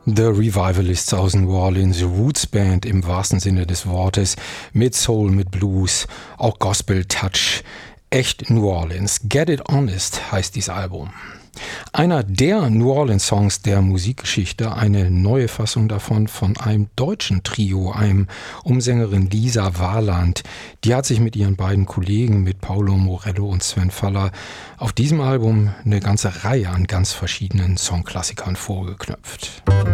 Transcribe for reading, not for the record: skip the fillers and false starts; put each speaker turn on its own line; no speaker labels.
The Revivalists aus New Orleans, Roots Band im wahrsten Sinne des Wortes, mit Soul, mit Blues, auch Gospel Touch, echt New Orleans. Get It Honest heißt dieses Album. Einer der New Orleans Songs der Musikgeschichte, eine neue Fassung davon von einem deutschen Trio, einem Umsängerin Lisa Warland. Die hat sich mit ihren beiden Kollegen, mit Paulo Morello und Sven Faller, auf diesem Album eine ganze Reihe an ganz verschiedenen Songklassikern vorgeknöpft.